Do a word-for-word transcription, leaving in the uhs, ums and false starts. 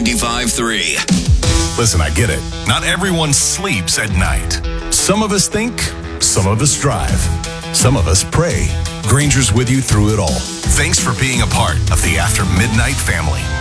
ninety-five point three. Listen, I get it. Not everyone sleeps at night. Some of us think, some of us drive, some of us pray. Granger's with you through it all. Thanks for being a part of the After Midnight family.